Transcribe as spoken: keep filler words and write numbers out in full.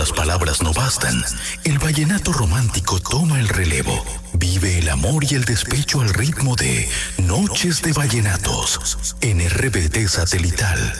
las palabras no bastan, el vallenato romántico toma el relevo. Vive el amor y el despecho al ritmo de Noches de Vallenatos en R B D Satelital